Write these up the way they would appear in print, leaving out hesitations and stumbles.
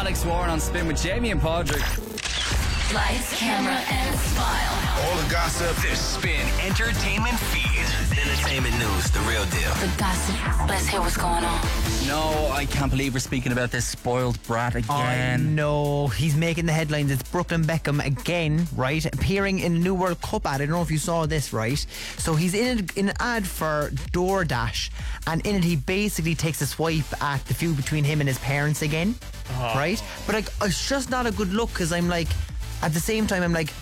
Alex Warren on Spin with Jamie and Padraig. Lights, camera, and smile. All the gossip. The Spin Entertainment Feed. Entertainment news, the real deal. The gossip. Let's hear what's going on. No, I can't believe we're speaking about this spoiled brat again. No, he's making the headlines. It's Brooklyn Beckham again, right? Appearing in a new World Cup ad. I don't know if you saw this, right? So he's in an ad for DoorDash, and in it he basically takes a swipe at the feud between him and his parents again, right? But like, it's just not a good look, because I'm like, at the same time, I'm like,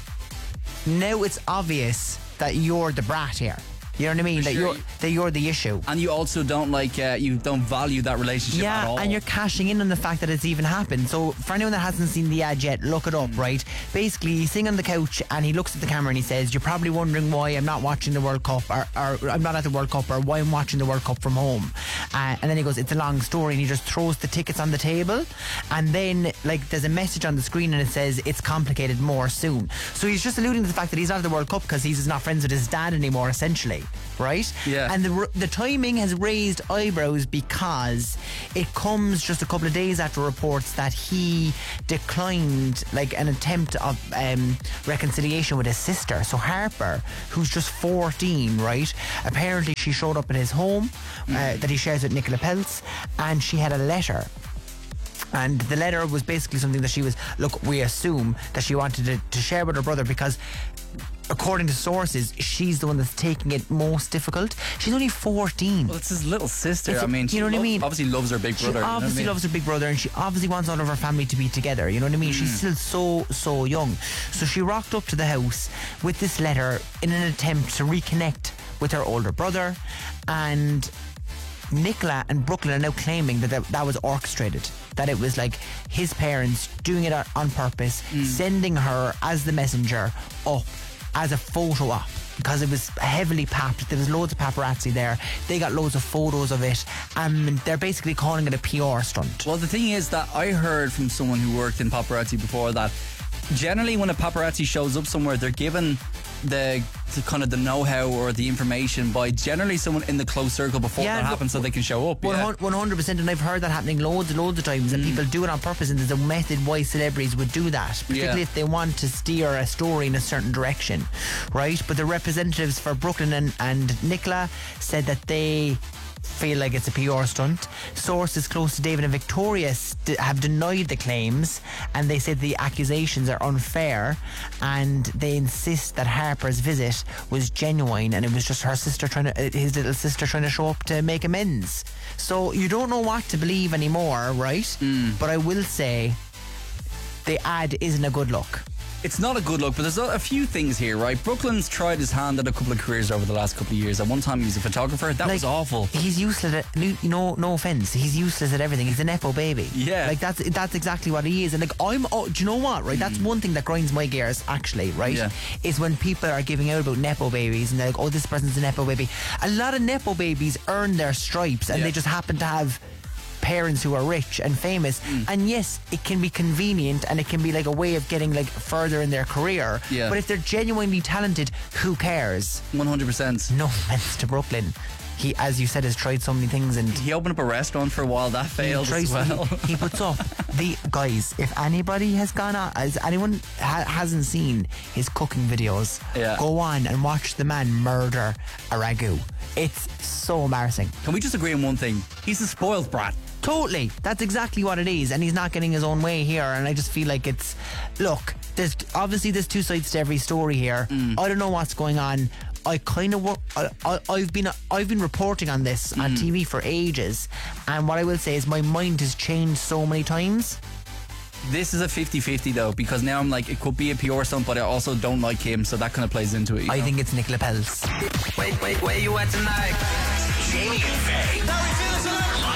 now it's obvious that you're the brat here. You know what I mean? That you're the issue. And you also don't you don't value that relationship at all. Yeah, and you're cashing in on the fact that it's even happened. So for anyone that hasn't seen the ad yet, look it up, right? Basically, he's sitting on the couch and he looks at the camera and he says, "You're probably wondering why I'm not watching the World Cup, or I'm not at the World Cup, or why I'm watching the World Cup from home." And then he goes, "It's a long story," and he just throws the tickets on the table. And then, like, there's a message on the screen and it says, "It's complicated, more soon." So he's just alluding to the fact that he's not at the World Cup because he's not friends with his dad anymore, essentially. Right? Yeah. And the timing has raised eyebrows because it comes just a couple of days after reports that he declined like an attempt of reconciliation with his sister. So Harper, who's just 14, right? Apparently she showed up at his home that he shares with Nicola Peltz, and she had a letter. And the letter was basically something that she was, we assume that she wanted to share with her brother because, according to sources, she's the one that's taking it most difficult. She's only 14. Well, it's his little sister. I mean, she obviously loves her big brother. She obviously loves her big brother, and she obviously wants all of her family to be together. You know what I mean? She's still so young. So she rocked up to the house with this letter in an attempt to reconnect with her older brother, and Nicola and Brooklyn are now claiming that was orchestrated, that it was like his parents doing it on purpose, sending her as the messenger up as a photo op, because it was heavily papped. There was loads of paparazzi there. They got loads of photos of it, and they're basically calling it a PR stunt. Well, the thing is that I heard from someone who worked in paparazzi before that generally when a paparazzi shows up somewhere, they're given the kind of the know-how or the information by generally someone in the close circle before that happens, so they can show up. 100%, and I've heard that happening loads of times, and people do it on purpose, and there's a method why celebrities would do that, particularly if they want to steer a story in a certain direction, right? But the representatives for Brooklyn and Nicola said that they feel like it's a PR stunt. Sources close to David and Victoria have denied the claims, and they said the accusations are unfair, and they insist that Harper's visit was genuine and it was just his little sister trying to show up to make amends. So you don't know what to believe anymore, right? But I will say the ad isn't a good look. It's not a good look, but there's a few things here, right? Brooklyn's tried his hand at a couple of careers over the last couple of years. At one time he was a photographer. That was awful. He's useless at, no offence, he's useless at everything. He's a nepo baby. Yeah. Like that's exactly what he is. And like do you know what, right? That's one thing that grinds my gears, actually, right? Yeah. Is when people are giving out about nepo babies and they're like, oh, this person's a nepo baby. A lot of nepo babies earn their stripes, and they just happen to have parents who are rich and famous, and yes, it can be convenient and it can be like a way of getting like further in their career, but if they're genuinely talented, who cares? 100%. No offense to Brooklyn, he, as you said, has tried so many things, and he opened up a restaurant for a while. That failed as well. He puts up the guys, if anybody has gone on, as anyone hasn't seen his cooking videos, go on and watch the man murder a ragu. It's so embarrassing. Can we just agree on one thing? He's a spoiled brat. Totally. That's exactly what it is, and he's not getting his own way here, and I just feel like there's two sides to every story here. I don't know what's going on. I've been reporting on this on TV for ages, and what I will say is my mind has changed so many times. This is a 50-50 though, because now I'm like, it could be a PR stunt, but I also don't like him, so that kind of plays into it. I think it's Nicola Peltz. Wait, where you at tonight? Jamie and Faye.